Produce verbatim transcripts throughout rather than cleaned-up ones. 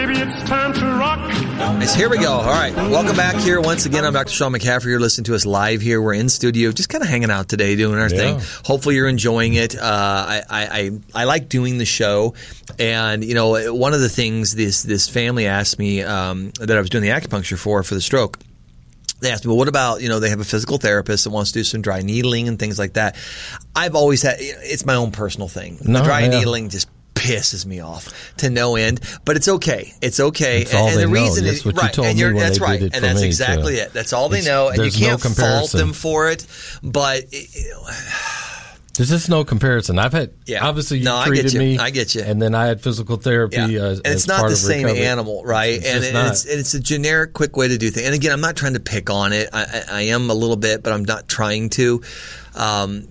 Baby, it's time to rock. Nice. Here we go. All right. Welcome back here. Once again, I'm Doctor Sean McCaffrey. You're listening to us live here. We're in studio, just kind of hanging out today, doing our Yeah. thing. Hopefully you're enjoying it. Uh, I, I, I, I like doing the show. And, you know, one of the things this, this family asked me um, that I was doing the acupuncture for, for the stroke, they asked me, well, what about, you know, they have a physical therapist that wants to do some dry needling and things like that. I've always had, it's my own personal thing. No, the dry yeah. needling just pisses me off to no end, but it's okay. It's okay. That's all and they the know. reason That's is what you right, told and me you're, when that's they right, did it and for that's me, exactly too. it. That's all they It's- know, and you there's no can't fault comparison. them for it. But you know, There's just no comparison. I've had, Yeah. obviously, you No, I get treated you. me. I get you. And then I had physical therapy. yeah. Uh, and as it's not part the of same recovery. animal, right? It's and, just and not. it's and it's a generic, quick way to do things. And again, I'm not trying to pick on it. I, I, I am a little bit, but I'm not trying to. Um,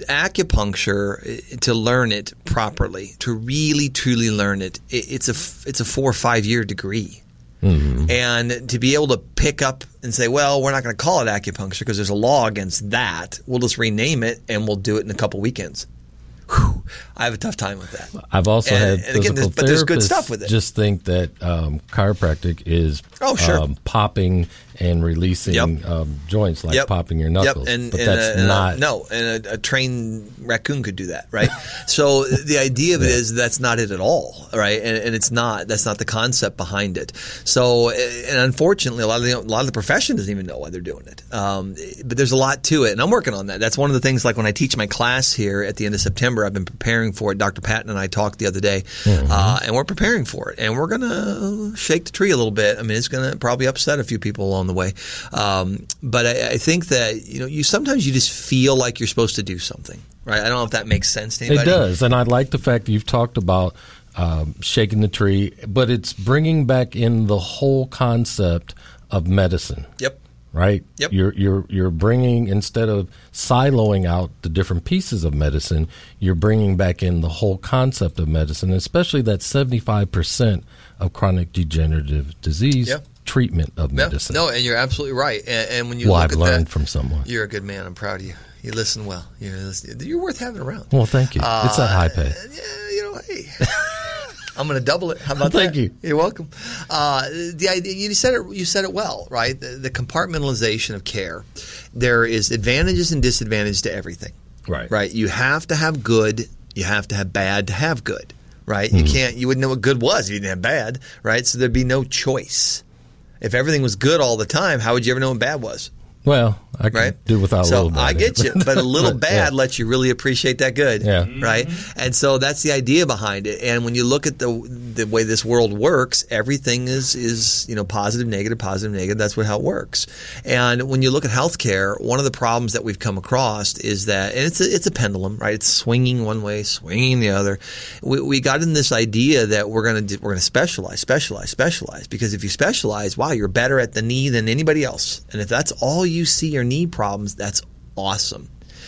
acupuncture, to learn it properly, to really truly learn it, it it's a it's a four or five year degree. Mm-hmm. And to be able to pick up and say, well, we're not going to call it acupuncture because there's a law against that. We'll just rename it and we'll do it in a couple weekends. Whew, I have a tough time with that. I've also And- had and physical again, there's- but there's good therapists stuff with it. Just think that um, chiropractic is Oh, sure. um, popping and releasing Yep. um, joints, like Yep. popping your knuckles. Yep. And, but and that's a, and a- not. no, and a, a trained raccoon could do that, right? So the idea of it is that's not it at all, right? And, and it's not. That's not the concept behind it. So, and unfortunately, a lot of the a lot of the profession doesn't even know why they're doing it. Um, but there's a lot to it, and I'm working on that. That's one of the things. Like when I teach my class here at the end of September, I've been preparing for it. Doctor Patton and I talked the other day, Mm-hmm. uh, and we're preparing for it, and we're gonna shake the tree a little bit. I mean, it's gonna probably upset a few people along the way. Um, but I, I think that, you know, you sometimes you just feel like you're supposed to do something, right? I don't know if that makes sense to anybody. It does, and I like the fact that you've talked about um, shaking the tree, but it's bringing back in the whole concept of medicine. Yep. Right. Yep. You're you're you're bringing, instead of siloing out the different pieces of medicine, you're bringing back in the whole concept of medicine, especially that seventy-five percent of chronic degenerative disease Yep. treatment of No, medicine. no, and you're absolutely right. And, and when you well, look I've at learned that, from someone. you're a good man. I'm proud of you. You listen well. You're listen- you're worth having around. Well, thank you. it's that high pay. Yeah, you know, hey. I'm going to double it. How about Thank that? you. You're welcome. Uh, the idea, you said it. You said it well, right? The, the compartmentalization of care. There is advantages and disadvantages to everything. Right. Right. You have to have good. You have to have bad to have good. Right. Mm-hmm. You can't. You wouldn't know what good was if you didn't have bad. Right. So there'd be no choice. If everything was good all the time, how would you ever know what bad was? Well, I can Right? do without so a little bit. I get you, but a little bad Yeah. lets you really appreciate that good. Yeah. Right? And so that's the idea behind it. And when you look at the the way this world works, everything is is, you know, positive, negative, positive, negative. That's what how it works. And when you look at healthcare, one of the problems that we've come across is that, and it's a, it's a pendulum, right? It's swinging one way, swinging the other. We, we got in this idea that we're going to we're going to specialize, specialize, specialize. Because if you specialize, wow, you're better at the knee than anybody else. And if that's all you see are knee problems, that's awesome.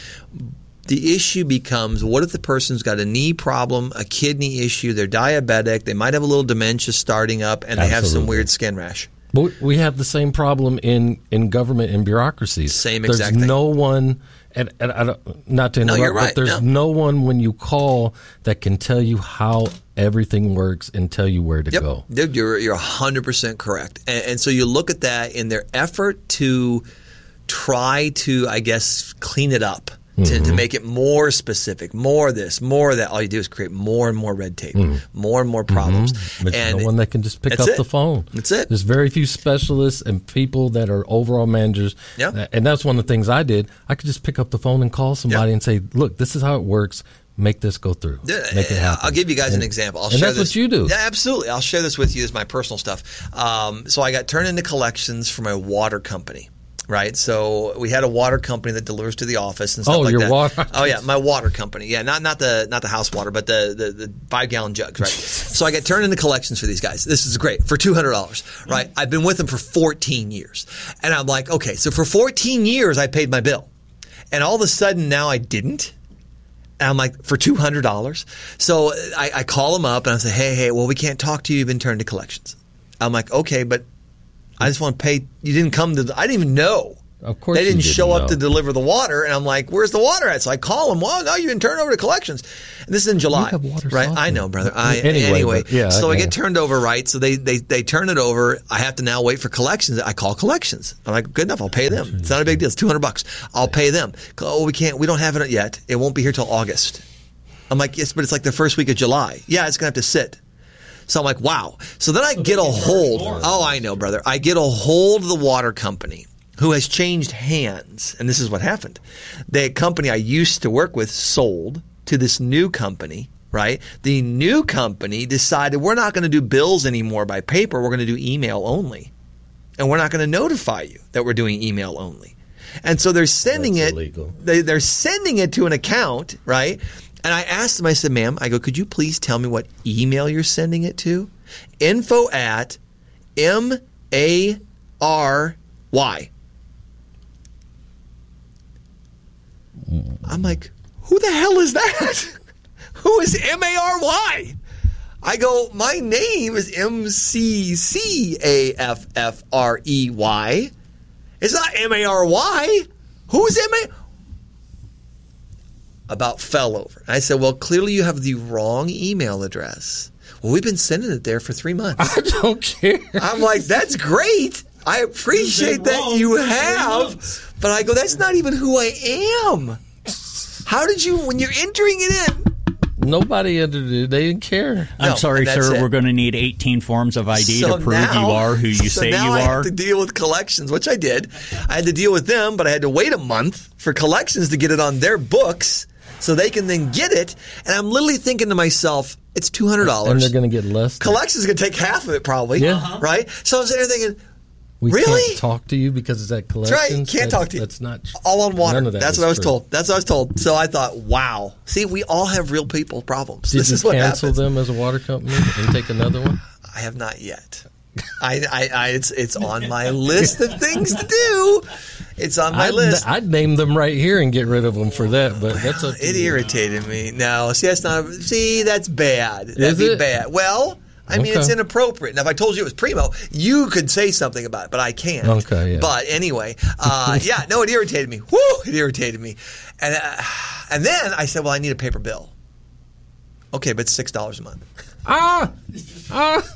The issue becomes, what if the person's got a knee problem, a kidney issue, they're diabetic, they might have a little dementia starting up, and they have some Absolutely. weird skin rash. But we have the same problem in, in government and bureaucracies. Same there's exact thing. no one, and, and I don't, not to interrupt, you're right. but there's No. no one when you call that can tell you how everything works and tell you where to Yep. go. Dude, you're you're one hundred percent correct. And, and so you look at that in their effort to try to, I guess, clean it up, to, Mm-hmm. to make it more specific, more this, more that. All you do is create more and more red tape, more and more problems. There's And no one that can just pick that's up it. the phone. That's it. There's very few specialists and people that are overall managers. Yeah. And that's one of the things I did. I could just pick up the phone and call somebody Yeah. and say, look, this is how it works. Make this go through. Yeah, Make it happen. I'll give you guys and, an example. I'll and share that's this. what you do. Yeah, absolutely. I'll share this with you as my personal stuff. Um, so I got turned into collections for my water company. Right, so we had a water company that delivers to the office and stuff Oh, like your that. water- Oh yeah, my water company. Yeah, not not the not the house water, but the the, the five gallon jugs. Right. So I got turned into collections for these guys. This is great for two hundred dollars. Right. I've been with them for fourteen years, and I'm like, okay, so for fourteen years I paid my bill, and all of a sudden now I didn't. And I'm like, for two hundred dollars. So I, I call them up and I say, hey, hey, well, we can't talk to you. You've been turned to collections. I'm like, okay, but I just want to pay. You didn't come to the, I didn't even know Of course they didn't, you didn't show up know. to deliver the water, and I'm like, "Where's the water at?" So I call them. Well, no, you can turn over to collections. And this is in July, You have water right? softener. I know, brother. I Anyway, anyway. but yeah, so I yeah. get turned over, right? So they, they they turn it over. I have to now wait for collections. I call collections. I'm like, good enough. I'll pay them. It's not a big deal. It's two hundred bucks. I'll pay them. Oh, we can't. We don't have it yet. It won't be here till August. I'm like, yes, but it's like the first week of July. Yeah, it's gonna have to sit. So I'm like, wow. So then I get a hold. Oh, I know, brother. I get a hold of the water company, who has changed hands. And this is what happened. The company I used to work with sold to this new company, right? The new company decided we're not going to do bills anymore by paper. We're going to do email only. And we're not going to notify you that we're doing email only. And so they're sending That's it. illegal. They, they're sending it to an account, right? And I asked them, I said, ma'am, I go, could you please tell me what email you're sending it to? Info at M A R Y. I'm like, who the hell is that? Who is M A R Y? I go, my name is M C C A F F R E Y. It's not M A R Y. Who's M A? About fell over. I said, well, clearly you have the wrong email address. Well, we've been sending it there for three months. I don't care. I'm like, that's great. I appreciate that you have. But I go, that's not even who I am. How did you, when you're entering it in? Nobody entered it. They didn't care. I'm No, sorry, and that's sir. it. We're going to need eighteen forms of I D So to prove now- you are who you so say now you I are. have to deal with collections, which I did. I had to deal with them, but I had to wait a month for collections to get it on their books so they can then get it. And I'm literally thinking to myself, it's two hundred dollars. And they're going to get less. than- Collections is going to take half of it probably, Yeah. Uh-huh. right? So I was sitting there thinking, we really? can't talk to you because it's at That's right. collections. Can't That's- talk to you. That's not tr- all on water. None of that That's is what I was true. told. That's what I was told. So I thought, wow. See, we all have real people problems. Did this you is what cancel happens. them as a water company and take another one? I have not yet. I, I, I, it's, it's on my list of things to do. It's on my I'd, list. I'd name them right here and get rid of them for that, but that's up to It you. irritated me. No, see, that's not. See, that's bad. That'd Is be it? bad. Well, I mean, Okay. it's inappropriate. Now, if I told you it was Primo, you could say something about it, but I can't. Okay, yeah. But anyway, uh, yeah, no, it irritated me. Woo, it irritated me. And uh, and then I said, well, I need a paper bill. Okay, but it's six dollars a month. Ah! Ah!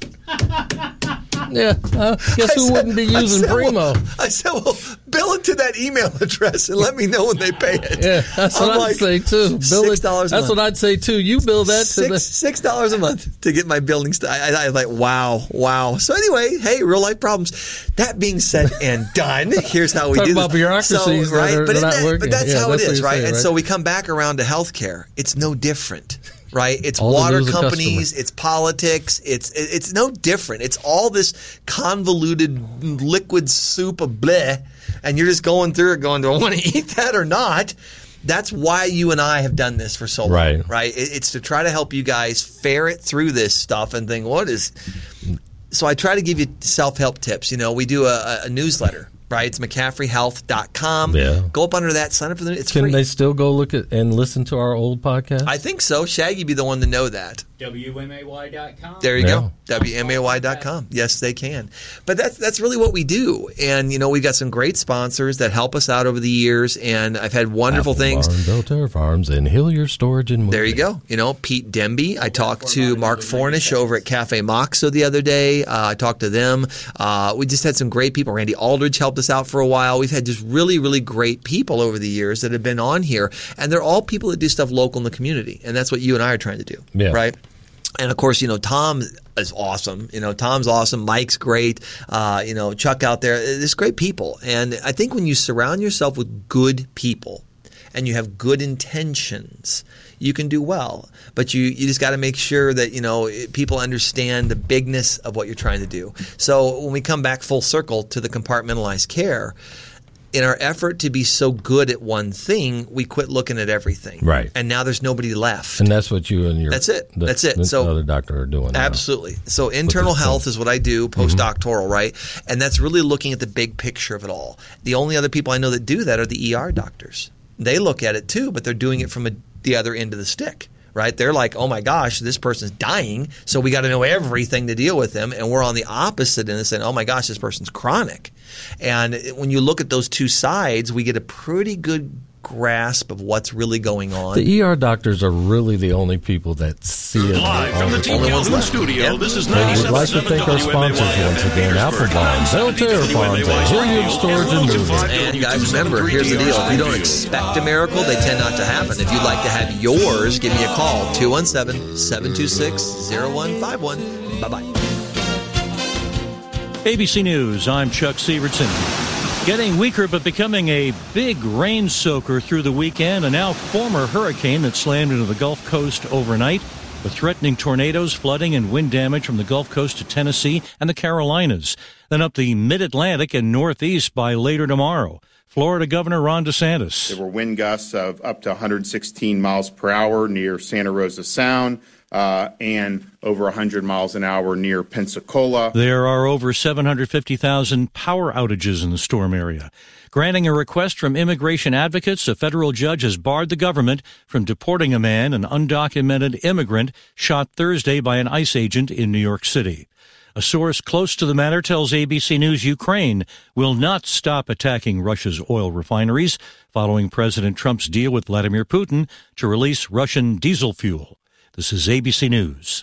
Yeah. Uh, guess I who said- wouldn't be I using said, Primo? Well, I said, well, bill it to that email address and let me know when they pay it. Yeah, that's what I'm I'd like, say too. Bill it- Six dollars. That's what I'd say too. You bill that to six the. six dollars a month to get my building. St- I, I, I was like, wow, wow. So anyway, hey, real life problems. That being said and done, here's how we Talk do about this. bureaucracies So, that right, are but, isn't not that- working. but that's Yeah, how that's it what is, you're right? saying, And right? so we come back around to healthcare. It's no different. Right, it's All they water lose a companies, customer. it's politics, it's it- it's no different. It's all this convoluted liquid soup of bleh, and you're just going through it, going, "Do I want to eat that or not?" That's why you and I have done this for so long, Right. right? It- It's to try to help you guys ferret through this stuff and think, what is. So I try to give you self-help tips. You know, we do a, a newsletter, right? It's McCaffrey Health dot com. Yeah. Go up under that, sign up for the. It's Can free. they still go look at and listen to our old podcast? I think so. Shaggy be the one to know that. W M A Y dot com. There you Yeah. go. W M A Y dot com. Yes, they can. But that's that's really what we do. And, you know, we've got some great sponsors that help us out over the years. And I've had wonderful Apple things. Farm, Belterra Farms, and Hillier Storage and Moving. There you go. You know, Pete Demby. I talked to Mark Fornish over at Cafe Moxo the other day. Uh, I talked to them. Uh, we just had some great people. Randy Aldridge helped us out for a while. We've had just really, really great people over the years that have been on here. And they're all people that do stuff local in the community. And that's what you and I are trying to do. Yeah. Right? And, of course, you know, Tom is awesome. You know, Tom's awesome. Mike's great. Uh, you know, Chuck out there. There's great people. And I think when you surround yourself with good people and you have good intentions, you can do well. But you, you just got to make sure that, you know, people understand the bigness of what you're trying to do. So when we come back full circle to the compartmentalized care, in our effort to be so good at one thing, we quit looking at everything. Right. And now there's nobody left. And that's what you and your That's it. the- That's it. the So- other doctor are doing. now. Absolutely. So internal this health thing. is what I do, postdoctoral, right? And that's really looking at the big picture of it all. The only other people I know that do that are the E R doctors. They look at it too, but they're doing it from a, the other end of the stick, right? They're like, oh my gosh, this person's dying, so we got to know everything to deal with them. And we're on the opposite end and saying, oh my gosh, this person's chronic. And when you look at those two sides, we get a pretty good grasp of what's really going on. The E R doctors are really the only people that see it. Live from the T Calhoun studio, yeah. This is ninety-seven point seven. We'd like to thank our sponsors once again, Applebond, Belterra Farms, Helium Storage and Moving. And guys, remember, here's the deal. If you don't expect a miracle, they tend not to happen. If you'd like to have yours, give me a call, two one seven, seven two six, zero one five one. Bye-bye. A B C News, I'm Chuck Severson. Getting weaker but becoming a big rain soaker through the weekend, a now former hurricane that slammed into the Gulf Coast overnight, with threatening tornadoes, flooding, and wind damage from the Gulf Coast to Tennessee and the Carolinas, then up the mid-Atlantic and northeast by later tomorrow. Florida Governor Ron DeSantis. There were wind gusts of up to one hundred sixteen miles per hour near Santa Rosa Sound. Uh, and over one hundred miles an hour near Pensacola. There are over seven hundred fifty thousand power outages in the storm area. Granting a request from immigration advocates, a federal judge has barred the government from deporting a man, an undocumented immigrant, shot Thursday by an ICE agent in New York City. A source close to the matter tells A B C News Ukraine will not stop attacking Russia's oil refineries following President Trump's deal with Vladimir Putin to release Russian diesel fuel. This is A B C News.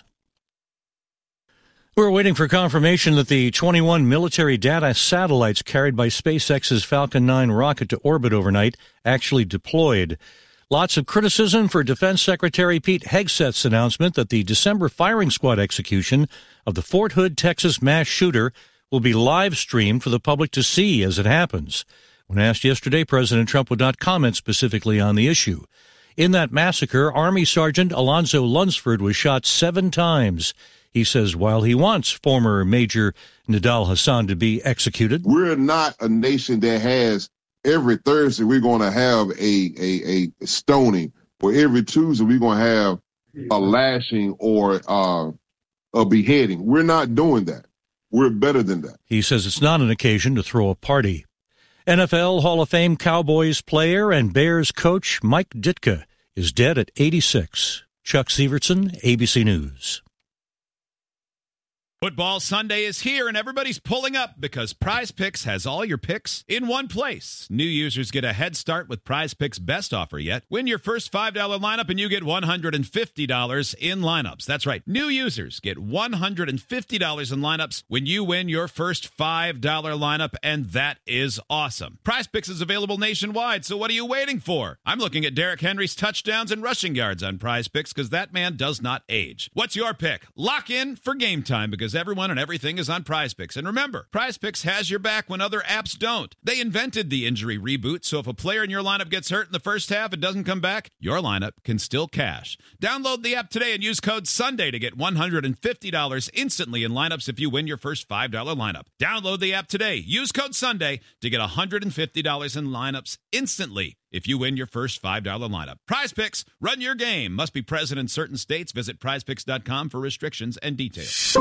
We're waiting for confirmation that the twenty-one military data satellites carried by SpaceX's Falcon nine rocket to orbit overnight actually deployed. Lots of criticism for Defense Secretary Pete Hegseth's announcement that the December firing squad execution of the Fort Hood, Texas mass shooter will be live streamed for the public to see as it happens. When asked yesterday, President Trump would not comment specifically on the issue. In that massacre, Army Sergeant Alonzo Lunsford was shot seven times. He says while he wants former Major Nidal Hasan to be executed, we're not a nation that has every Thursday we're going to have a, a, a stoning, or every Tuesday we're going to have a lashing or uh, a beheading. We're not doing that. We're better than that. He says it's not an occasion to throw a party. N F L Hall of Fame Cowboys player and Bears coach Mike Ditka is dead at eighty-six. Chuck Severson, A B C News. Football Sunday is here, and everybody's pulling up because Prize Picks has all your picks in one place. New users get a head start with Prize Picks' best offer yet. Win your first five dollar lineup, and you get one hundred fifty dollars in lineups. That's right. New users get one hundred fifty dollars in lineups when you win your first five dollar lineup, and that is awesome. Prize Picks is available nationwide, so what are you waiting for? I'm looking at Derrick Henry's touchdowns and rushing yards on Prize Picks because that man does not age. What's your pick? Lock in for game time because everyone and everything is on Prize Picks. And remember, Prize Picks has your back when other apps don't. They invented the injury reboot, so if a player in your lineup gets hurt in the first half and doesn't come back, your lineup can still cash. Download the app today and use code Sunday to get one hundred fifty dollars instantly in lineups if you win your first five dollar lineup. Download the app today. Use code Sunday to get one hundred fifty dollars in lineups instantly if you win your first five dollar lineup. Prize Picks, run your game. Must be present in certain states. Visit prize picks dot com for restrictions and details.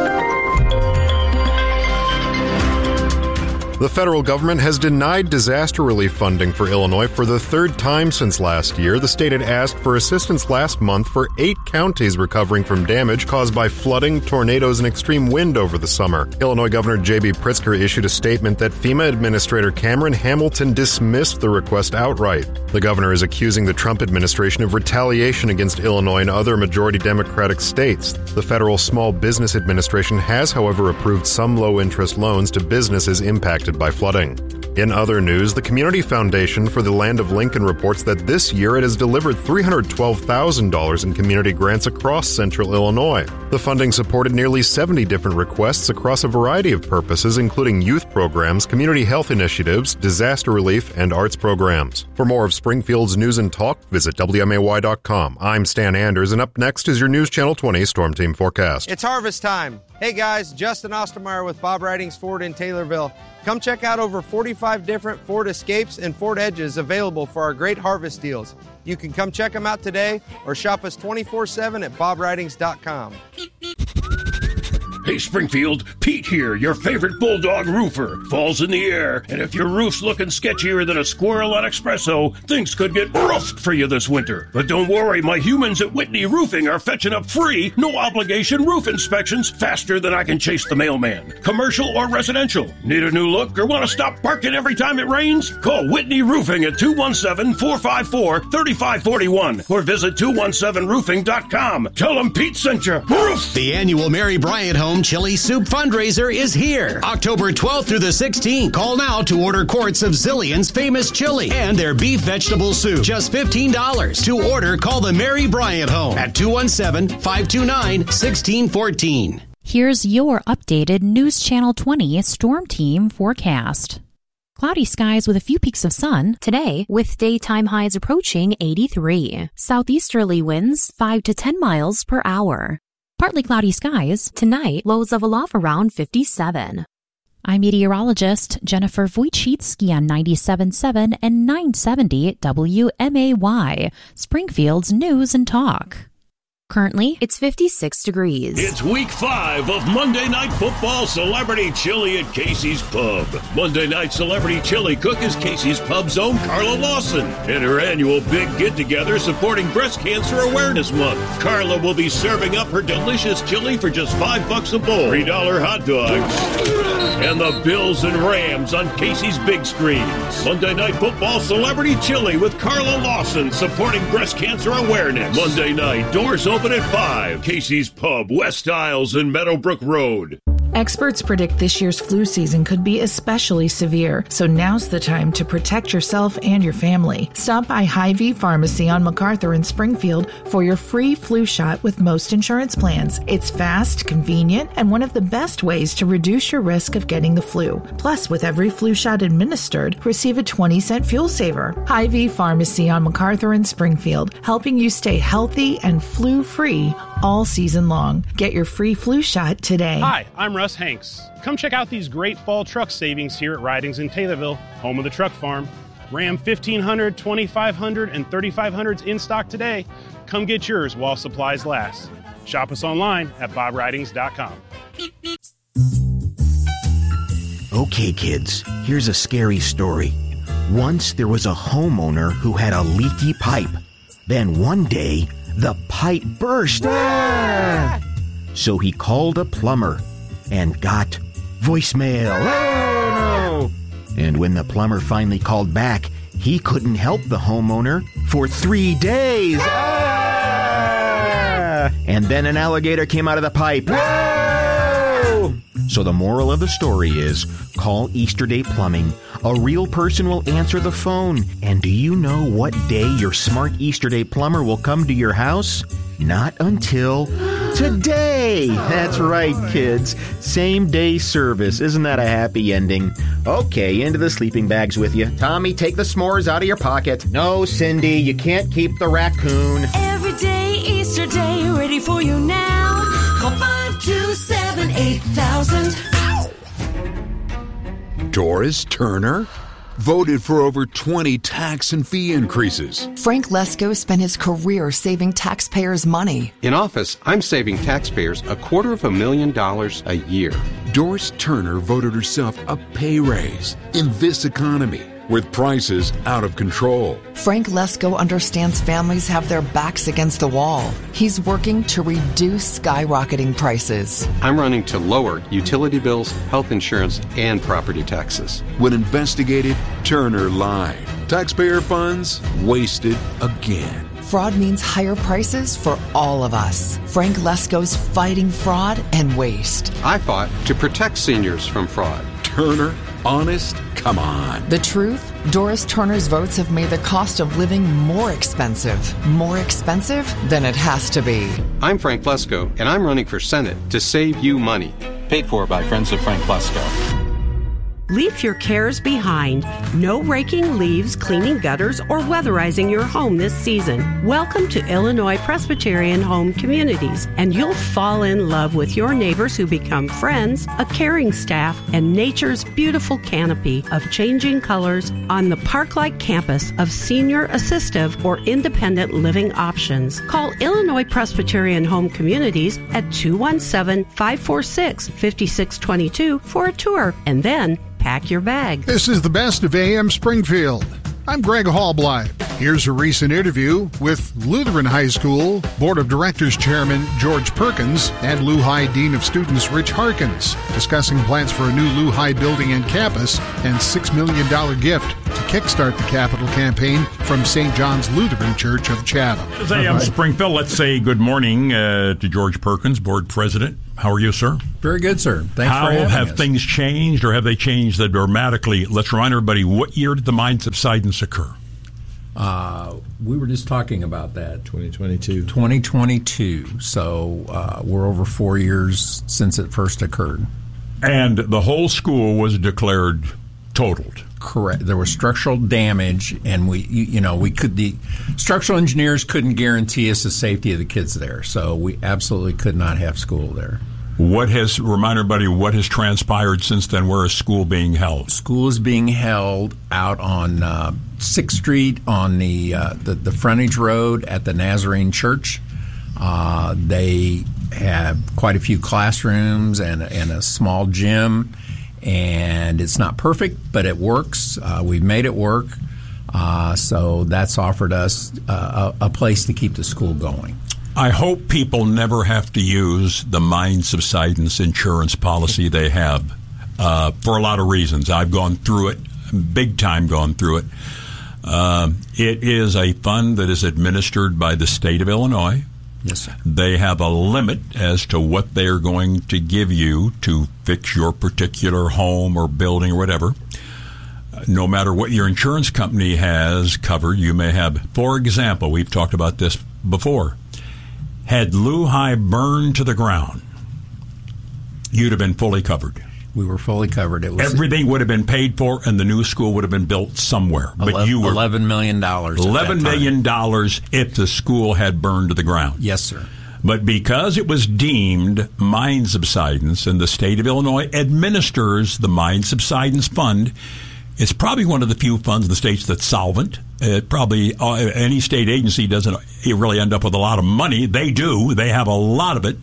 The federal government has denied disaster relief funding for Illinois for the third time since last year. The state had asked for assistance last month for eight counties recovering from damage caused by flooding, tornadoes, and extreme wind over the summer. Illinois Governor J B Pritzker issued a statement that FEMA Administrator Cameron Hamilton dismissed the request outright. The governor is accusing the Trump administration of retaliation against Illinois and other majority Democratic states. The Federal Small Business Administration has, however, approved some low-interest loans to businesses impacted by flooding. In other news, the Community Foundation for the Land of Lincoln reports that this year it has delivered three hundred twelve thousand dollars in community grants across central Illinois. The funding supported nearly seventy different requests across a variety of purposes, including youth programs, community health initiatives, disaster relief, and arts programs. For more of Springfield's news and talk, visit W M A Y dot com. I'm Stan Anders, and up next is your News Channel twenty Storm Team forecast. It's harvest time. Hey guys, Justin Ostermeyer with Bob Ridings Ford in Taylorville. Come check out over forty-five different Ford Escapes and Ford Edges available for our great harvest deals. You can come check them out today or shop us twenty-four seven at bob ridings dot com. Hey, Springfield, Pete here, your favorite Bulldog roofer. Fall's in the air, and if your roof's looking sketchier than a squirrel on espresso, things could get roughed for you this winter. But don't worry, my humans at Whitney Roofing are fetching up free, no-obligation roof inspections faster than I can chase the mailman. Commercial or residential. Need a new look or want to stop barking every time it rains? Call Whitney Roofing at two one seven, four five four, three five four one or visit two one seven roofing dot com. Tell them Pete sent you. Roof! The annual Mary Bryant Home Chili Soup fundraiser is here. October twelfth through the sixteenth. Call now to order quarts of Zillion's famous chili and their beef vegetable soup. Just fifteen dollars. To order, call the Mary Bryant Home at two one seven, five two nine, one six one four. Here's your updated News Channel twenty Storm Team forecast. Cloudy skies with a few peaks of sun today, with daytime highs approaching eighty-three. Southeasterly winds five to ten miles per hour. Partly cloudy skies tonight, lows level off around fifty-seven. I'm meteorologist Jennifer Wojcicki on ninety-seven point seven and nine seventy W M A Y, Springfield's News and Talk. Currently, it's fifty-six degrees. It's week five of Monday Night Football Celebrity Chili at Casey's Pub. Monday Night Celebrity Chili cook is Casey's Pub's own Carla Lawson. In her annual big get-together supporting Breast Cancer Awareness Month, Carla will be serving up her delicious chili for just five bucks a bowl, three dollar hot dogs, and the Bills and Rams on Casey's big screens. Monday Night Football Celebrity Chili with Carla Lawson supporting Breast Cancer Awareness. Monday night, doors open at five. Casey's Pub, West Isles and Meadowbrook Road. Experts predict this year's flu season could be especially severe, so now's the time to protect yourself and your family. Stop by Hy-Vee Pharmacy on MacArthur in Springfield for your free flu shot with most insurance plans. It's fast, convenient, and one of the best ways to reduce your risk of getting the flu. Plus, with every flu shot administered, receive a twenty cent fuel saver. Hy-Vee Pharmacy on MacArthur in Springfield, helping you stay healthy and flu-free all season long. Get your free flu shot today. Hi, I'm Russ Hanks. Come check out these great fall truck savings here at Ridings in Taylorville, home of the truck farm. Ram fifteen hundred, twenty-five hundred, and thirty-five hundreds in stock today. Come get yours while supplies last. Shop us online at bob ridings dot com. Okay, kids, here's a scary story. Once there was a homeowner who had a leaky pipe. Then one day, the pipe burst. Ah! So he called a plumber and got voicemail. Oh, no! And when the plumber finally called back, he couldn't help the homeowner for three days. Ah! And then an alligator came out of the pipe. Oh! So the moral of the story is, call Easter Day Plumbing. A real person will answer the phone. And do you know what day your smart Easter Day plumber will come to your house? Not until today. That's right, kids. Same day service. Isn't that a happy ending? Okay, into the sleeping bags with you. Tommy, take the s'mores out of your pocket. No, Cindy, you can't keep the raccoon. Every day, Easter Day, ready for you now. Call five two seven, eight thousand. Doris Turner voted for over twenty tax and fee increases. Frank Lesko spent his career saving taxpayers' money. In office, I'm saving taxpayers a quarter of a million dollars a year. Doris Turner voted herself a pay raise in this economy with prices out of control. Frank Lesko understands families have their backs against the wall. He's working to reduce skyrocketing prices. I'm running to lower utility bills, health insurance, and property taxes. When investigated, Turner lied. Taxpayer funds wasted again. Fraud means higher prices for all of us. Frank Lesko's fighting fraud and waste. I fought to protect seniors from fraud. Turner, honest? Come on. The truth? Doris Turner's votes have made the cost of living more expensive. More expensive than it has to be. I'm Frank Lesko, and I'm running for Senate to save you money. Paid for by Friends of Frank Lesko. Leave your cares behind. No raking leaves, cleaning gutters, or weatherizing your home this season. Welcome to Illinois Presbyterian Home Communities, and you'll fall in love with your neighbors who become friends, a caring staff, and nature's beautiful canopy of changing colors on the park-like campus of senior assistive or independent living options. Call Illinois Presbyterian Home Communities at two one seven, five four six, five six two two for a tour, and then pack your bag. This is the best of A M Springfield. I'm Greg Hallbleib. Here's a recent interview with Lutheran High School Board of Directors Chairman George Perkins and Lou High Dean of Students Rich Harkins, discussing plans for a new Lou High building and campus and six million dollars gift to kickstart the capital campaign from Saint John's Lutheran Church of Chatham. As A M Springfield, let's say good morning uh, to George Perkins, Board President. How are you, sir? Very good, sir. Thanks How for having have us. things changed, or have they changed that dramatically? Let's remind everybody, what year did the mine subsidence occur? Uh, we were just talking about that. twenty twenty-two. twenty twenty-two. So uh, we're over four years since it first occurred. And the whole school was declared totaled. Correct. There was structural damage, and we, you, you know, we could the structural engineers couldn't guarantee us the safety of the kids there, so we absolutely could not have school there. What has, remind everybody, what has transpired since then? Where is school being held? School is being held out on uh, sixth Street on the, uh, the the frontage road at the Nazarene Church. Uh, they have quite a few classrooms and, and a small gym, and it's not perfect, but it works. Uh, we've made it work, uh, so that's offered us uh, a, a place to keep the school going. I hope people never have to use the mine subsidence insurance policy they have uh, for a lot of reasons. I've gone through it, big time gone through it. Uh, it is a fund that is administered by the state of Illinois. Yes, sir. They have a limit as to what they are going to give you to fix your particular home or building or whatever. No matter what your insurance company has covered, you may have, for example, we've talked about this before. Had Lou High burned to the ground, you'd have been fully covered. We were fully covered. It was Everything would have been paid for, and the new school would have been built somewhere. But you were eleven million dollars. eleven million dollars if the school had burned to the ground. Yes, sir. But because it was deemed mine subsidence, and the state of Illinois administers the mine subsidence fund, it's probably one of the few funds in the states that's solvent. It probably uh, any state agency doesn't really end up with a lot of money. They do. They have a lot of it.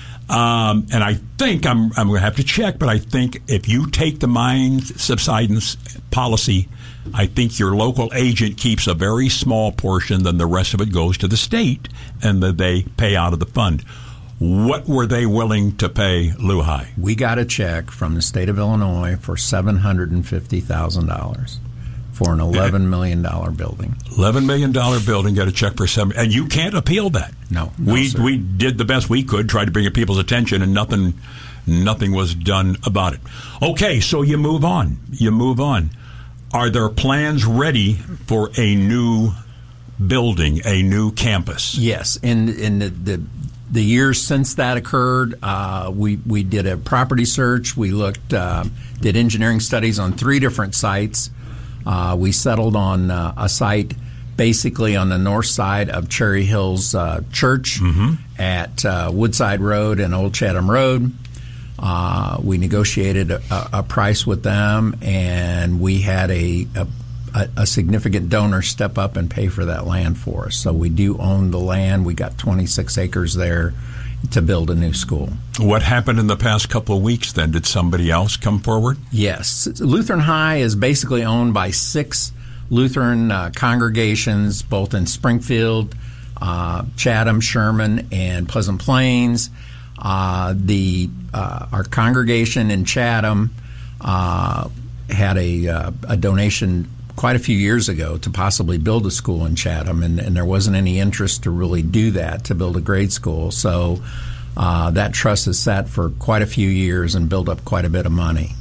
Um, and I think I'm I'm going to have to check, but I think if you take the mine subsidence policy, I think your local agent keeps a very small portion, then the rest of it goes to the state, and that they pay out of the fund. What were they willing to pay Lou High? We got a check from the state of Illinois for seven hundred fifty thousand dollars for an eleven million dollars building. eleven million dollars building, got a check for seven, and you can't appeal that. No, no we sir. we did the best we could, tried to bring it people's attention, and nothing nothing was done about it. Okay, so you move on. You move on. Are there plans ready for a new building, a new campus? Yes, in in the, the the years since that occurred, uh, we we did a property search. We looked, uh, did engineering studies on three different sites. Uh, we settled on uh, a site basically on the north side of Cherry Hills uh, Church mm-hmm. at uh, Woodside Road and Old Chatham Road. Uh, we negotiated a, a price with them, and we had a, a, a significant donor step up and pay for that land for us. So we do own the land. We got twenty-six acres there to build a new school. What happened in the past couple of weeks then? Did somebody else come forward? Yes. Lutheran High is basically owned by six Lutheran uh, congregations, both in Springfield, uh, Chatham, Sherman, and Pleasant Plains. Uh, the uh, our congregation in Chatham uh, had a, uh, a donation quite a few years ago to possibly build a school in Chatham, and, and there wasn't any interest to really do that, to build a grade school. So uh, that trust has sat for quite a few years and built up quite a bit of money.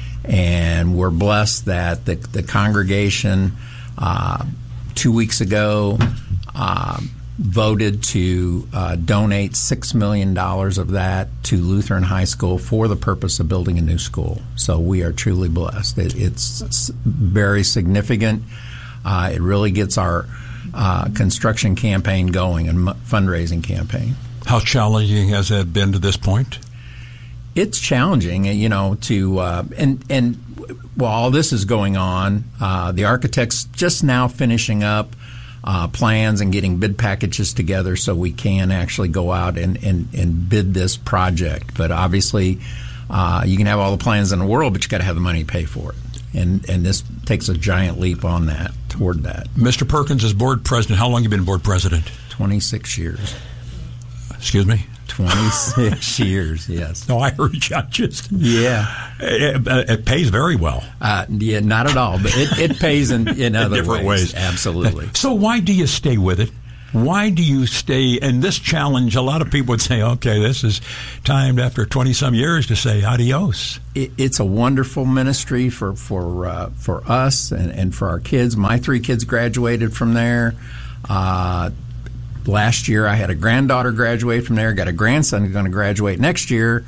And we're blessed that the, the congregation uh, two weeks ago uh, voted to uh, donate six million dollars of that to Lutheran High School for the purpose of building a new school. So we are truly blessed. It, it's very significant. Uh, it really gets our uh, construction campaign going and m- fundraising campaign. How challenging has that been to this point? It's challenging, you know, to uh, and and while all this is going on, uh, the architect's just now finishing up uh, plans and getting bid packages together so we can actually go out and, and, and bid this project. But obviously, uh, you can have all the plans in the world, but you got to have the money to pay for it. And and this takes a giant leap on that, toward that. Mister Perkins is board president. How long have you been board president? twenty-six years. Excuse me? twenty-six years, yes. No, I heard you. I just yeah. It, it, it pays very well. Uh, yeah, not at all, but it, it pays in, in other different ways. ways. Absolutely. So why do you stay with it? Why do you stay in this challenge? A lot of people would say, okay, this is timed after twenty-some years to say adios. It, it's a wonderful ministry for, for, uh, for us and, and for our kids. My three kids graduated from there. Uh, last year I had a granddaughter graduate from there, got a grandson who's going to graduate next year.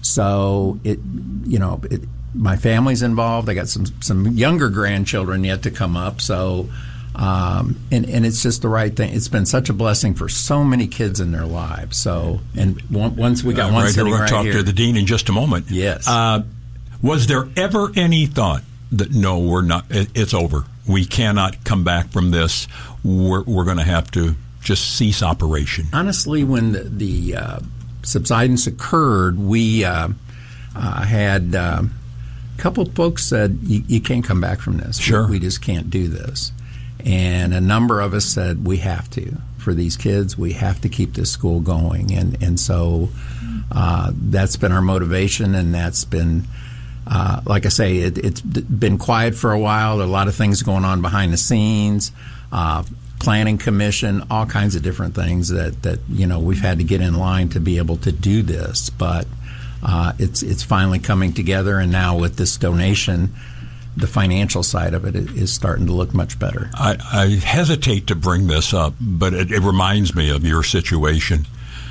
So, it, you know, it, my family's involved. I got some, some younger grandchildren yet to come up. So, Um, and, and it's just the right thing. It's been such a blessing for so many kids in their lives. So, and one, once we got uh, one right sitting here, we're right going to talk here. to the dean in just a moment. Yes. Uh, was there ever any thought that no, we're not? It, it's over. We cannot come back from this. We're we're going to have to just cease operation. Honestly, when the, the uh, subsidence occurred, we uh, uh, had uh, a couple of folks said, "You, you can't come back from this. Sure, we, we just can't do this." And a number of us said, we have to. For these kids, we have to keep this school going. And, and so uh, that's been our motivation, and that's been, uh, like I say, it, it's been quiet for a while. There are a lot of things going on behind the scenes, uh, planning commission, all kinds of different things that, that, you know, we've had to get in line to be able to do this. But uh, it's it's finally coming together, and now with this donation, the financial side of it is starting to look much better. I, I hesitate to bring this up, but it, it reminds me of your situation.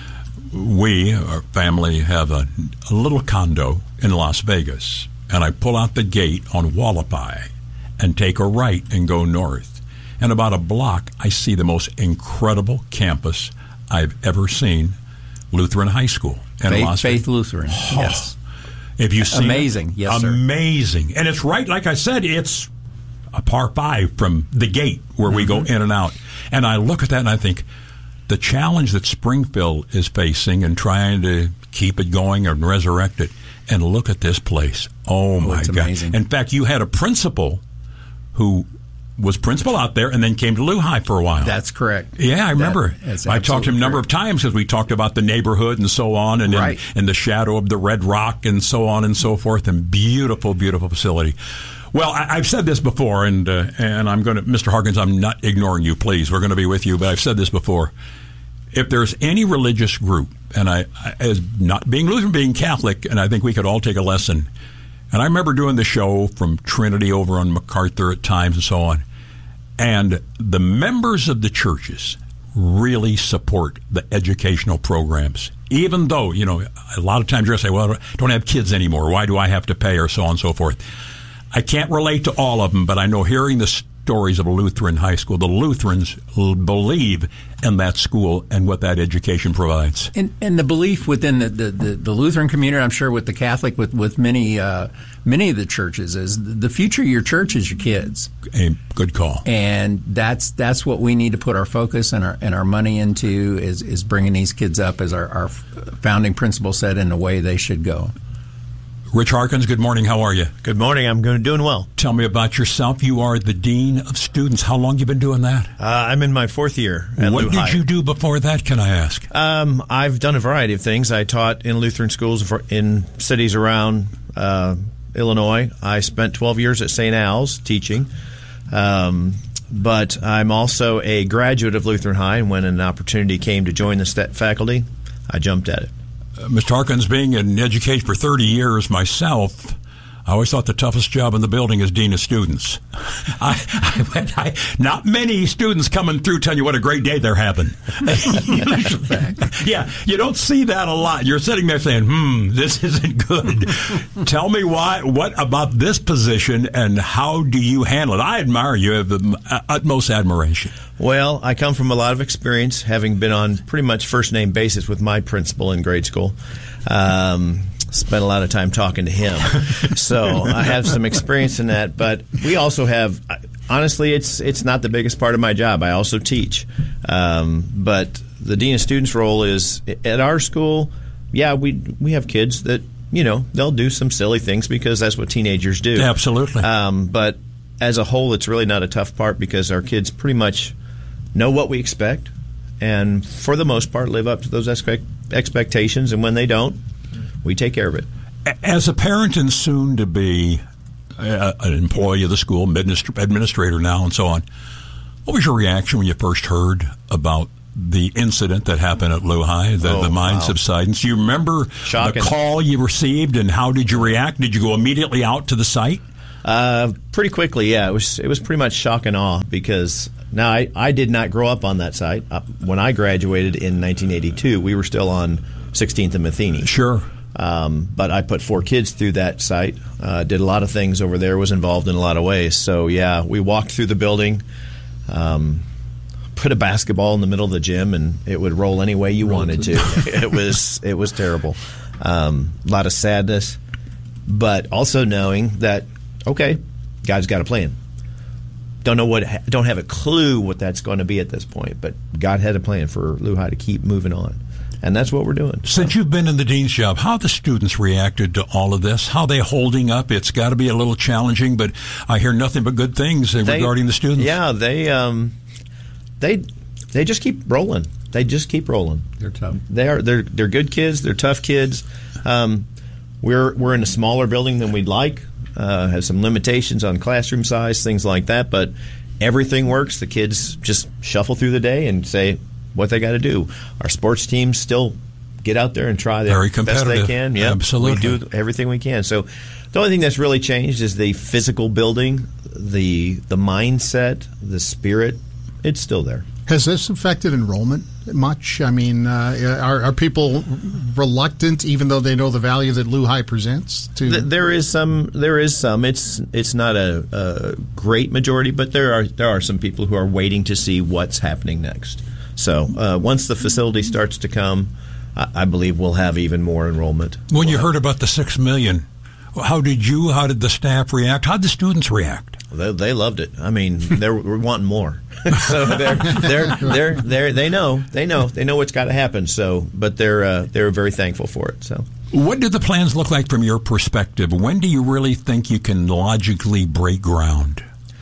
We, our family, have a, a little condo in Las Vegas, and I pull out the gate on Wallapai and take a right and go north. And about a block, I see the most incredible campus I've ever seen, Lutheran High School. In Faith, Las Faith Vegas. Lutheran, Oh. yes. If you see amazing, it, yes, sir. amazing, and it's right. Like I said, it's a par five from the gate where we Mm-hmm. go in and out. And I look at that and I think the challenge that Springfield is facing and trying to keep it going and resurrect it. And look at this place. Oh, Oh, my it's God! amazing. In fact, you had a principal who was principal out there and then came to Lehigh for a while. That's correct. Yeah, I remember. That- that's I talked to him a number of times because we talked about the neighborhood and so on, and Right. in, in the shadow of the Red Rock and so on and so forth, and beautiful, beautiful facility. Well, I, I've said this before, and uh, and I'm going to, Mister Harkins, I'm not ignoring you, please. We're going to be with you, but I've said this before. If there's any religious group, and I, I as not being Lutheran, being Catholic, and I think we could all take a lesson. And I remember doing the show from Trinity over on MacArthur at times and so on. And the members of the churches really support the educational programs, even though, you know, a lot of times you're going to say, well, I don't have kids anymore. Why do I have to pay, or so on and so forth. I can't relate to all of them, but I know hearing the stories of a Lutheran high school, the Lutherans believe in that school and what that education provides. And, and the belief within the, the, the, the Lutheran community, I'm sure with the Catholic, with, with many uh, many of the churches, is the future of your church is your kids. A good call. And that's that's what we need to put our focus and our and our money into, is, is bringing these kids up, as our, our founding principle said, in the way they should go. Rich Harkins, good morning. How are you? Good morning. I'm going doing well. Tell me about yourself. You are the Dean of Students. How long have you been doing that? Uh, I'm in my fourth year at What Lehigh. did you do before that, can I ask? Um, I've done a variety of things. I taught in Lutheran schools for, in cities around uh, Illinois. I spent twelve years at Saint Al's teaching. Um, but I'm also a graduate of Lutheran High, and when an opportunity came to join the st- faculty, I jumped at it. Uh, Mister Harkins, being in education for thirty years myself, I always thought the toughest job in the building is dean of students. I, I, I, not many students coming through telling you what a great day they're having. Yeah, you don't see that a lot. You're sitting there saying, hmm, this isn't good. Tell me why. What about this position, and how do you handle it? I admire you. I have the utmost admiration. Well, I come from a lot of experience, having been on pretty much first-name basis with my principal in grade school. Um, spent a lot of time talking to him. So I have some experience in that. But we also have, honestly, it's it's not the biggest part of my job. I also teach. Um, but the dean of students role is, at our school, yeah, we we have kids that, you know, they'll do some silly things because that's what teenagers do. Absolutely. Um, but as a whole, it's really not a tough part because our kids pretty much know what we expect and, for the most part, live up to those expect- expectations. And when they don't, we take care of it. As a parent and soon to be uh, an employee of the school, administ- administrator now and so on, what was your reaction when you first heard about the incident that happened at Lehigh, the, oh, the mine wow. subsidence? Do you remember Shocking. the call you received, and how did you react? Did you go immediately out to the site? Uh, pretty quickly, yeah. It was it was pretty much shock and awe because now I, I did not grow up on that site. Uh, when I graduated in nineteen eighty-two, we were still on sixteenth and Matheny. Sure. Um, but I put four kids through that site, uh, did a lot of things over there, was involved in a lot of ways. So, yeah, we walked through the building, um, put a basketball in the middle of the gym, and it would roll any way you roll wanted to. it was it was terrible. Um, a lot of sadness, but also knowing that, okay, God's got a plan. Don't know what, don't have a clue what that's going to be at this point, but God had a plan for Lehigh to keep moving on. And that's what we're doing. Since you've been in the dean's job, how have the students reacted to all of this? How are they holding up? It's got to be a little challenging, but I hear nothing but good things they, regarding the students. Yeah, they um, they they just keep rolling. They just keep rolling. They're tough. They are. They're they're good kids. They're tough kids. Um, we're we're in a smaller building than we'd like. Uh, have some limitations on classroom size, things like that. But everything works. The kids just shuffle through the day and say what they got to do. Our sports teams still get out there and try the Very best they can. Yep. Absolutely. We do everything we can. So the only thing that's really changed is the physical building, the the mindset, the spirit. It's still there. Has this affected enrollment much? I mean, uh, are, are people reluctant, even though they know the value that Lehigh presents? To Th- there is some. There is some. It's it's not a, a great majority, but there are there are some people who are waiting to see what's happening next. So uh, once the facility starts to come, I, I believe we'll have even more enrollment. When we'll you have, heard about the six million, how did you? How did the staff react? How did the students react? They, they loved it. I mean, they're we're wanting more. So they're they're they're they're they know they know they know what's got to happen. So, but they're uh, they're very thankful for it. So, what do the plans look like from your perspective? When do you really think you can logically break ground?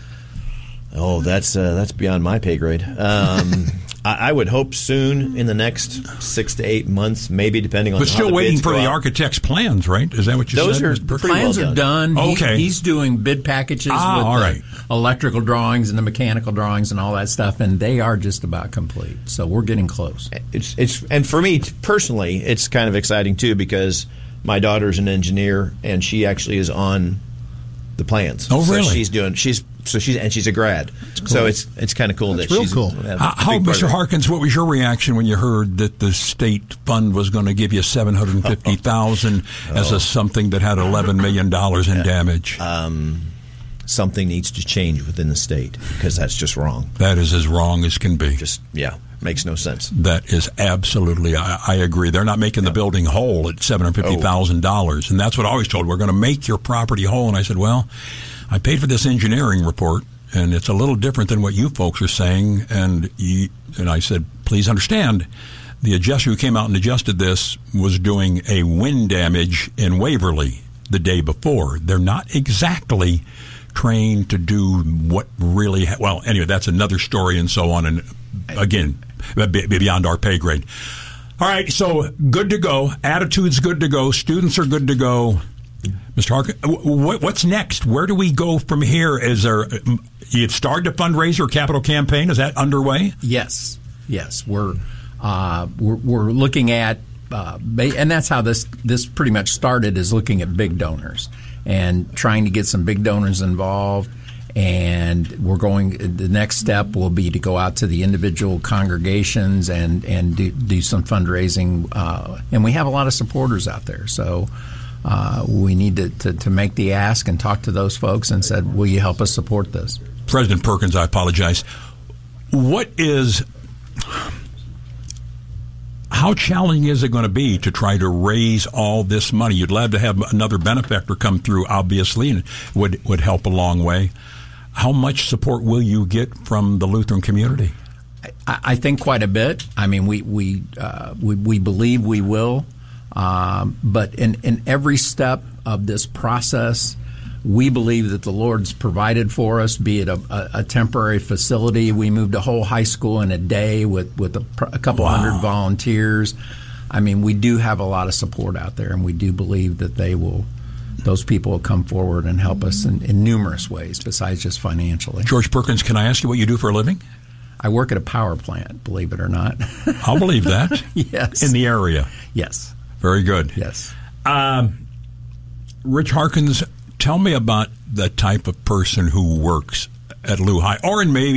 Oh, that's uh, that's beyond my pay grade. Um, I, I would hope soon, in the next six to eight months, maybe, depending on. But how still the waiting bids for go the out. architect's plans, right? Is that what you Those said? are The pretty plans well are done. done. He- Okay. he's doing bid packages Ah, with all the right. electrical drawings and the mechanical drawings and all that stuff, and they are just about complete. So we're getting close. It's it's and for me personally, it's kind of exciting too because my daughter's an engineer and she actually is on the plans. Oh, really? So she's doing she's so she's and she's a grad. Cool. So it's it's kind of cool That's that real she's cool. a How, how big part Mister of it. Harkins, what was your reaction when you heard that the state fund was going to give you seven hundred fifty thousand dollars as a something that had eleven million dollars in damage? Um, something needs to change within the state because that's just wrong. That is as wrong as can be. Just yeah, makes no sense. That is absolutely, I, I agree. They're not making the building whole at seven hundred fifty thousand dollars. And that's what I always told, we're going to make your property whole. And I said, well, I paid for this engineering report, and it's a little different than what you folks are saying. And you, and I said, please understand, the adjuster who came out and adjusted this was doing a wind damage in Waverly the day before. They're not exactly trained to do what really ha- well anyway that's another story and so on, and again b- beyond our pay grade. All right, so good to go, attitude's good to go, students are good to go. Mister Harkin, w- what's next? Where do we go from here? Is there you've started a fundraiser capital campaign? Is that underway? Yes, yes, we're uh, we're, we're looking at, uh, and that's how this this pretty much started, is looking at big donors. and trying to get some big donors involved. And we're going. The next step will be to go out to the individual congregations and and do, do some fundraising. Uh, and we have a lot of supporters out there, so uh, we need to, to to make the ask and talk to those folks and said, "Will you help us support this?" President Perkins, I apologize. What is how challenging is it going to be to try to raise all this money? You'd love to have another benefactor come through, obviously, and it would would help a long way. How much support will you get from the Lutheran community? I, I think quite a bit. I mean, we we uh, we, we believe we will, um, but in, in every step of this process, we believe that the Lord's provided for us. Be it a, a, a temporary facility, we moved a whole high school in a day with with a, a couple wow. hundred volunteers. I mean, we do have a lot of support out there, and we do believe that they will. Those people will come forward and help us in, in numerous ways besides just financially. George Perkins, can I ask you what you do for a living? I work at a power plant, believe it or not. I'll believe that. Yes. In the area? Yes. Very good. Yes. Um, Rich Harkins, tell me about the type of person who works at Lehigh, or in maybe